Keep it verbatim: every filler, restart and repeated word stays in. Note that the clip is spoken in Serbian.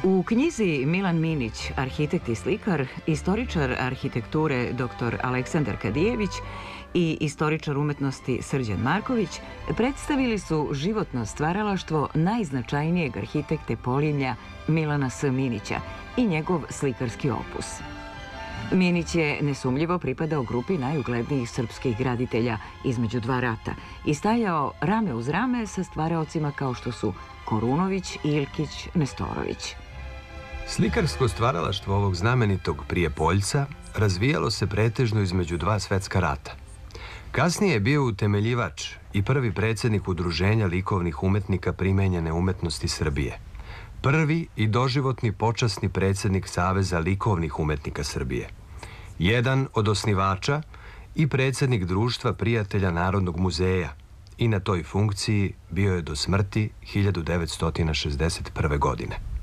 U knjizi Milan Minić, arhitekt i slikar, istoričar arhitekture dr Aleksandar Kadijević i istoričar umetnosti Srđan Marković predstavili su životno stvaralaštvo najznačajnijeg arhitekte Polimlja Milana S. Minića i njegov slikarski opus. Minić je nesumljivo pripadao grupi najuglednijih srpskih graditelja između dva rata i stajao rame uz rame sa stvaraocima kao što su Korunović, Ilkić, Nestorović. Slikarsko stvaralaštvo ovog znamenitog Prijepoljca razvijalo se pretežno između dva svetska rata. Kasnije je bio utemeljivač i prvi predsjednik Udruženja likovnih umetnika primenjene umetnosti Srbije. Prvi i doživotni počasni predsjednik Saveza likovnih umetnika Srbije. Jedan od osnivača i predsjednik Društva prijatelja Narodnog muzeja i na toj funkciji bio je do smrti hiljadu devetsto šezdeset prve. godine.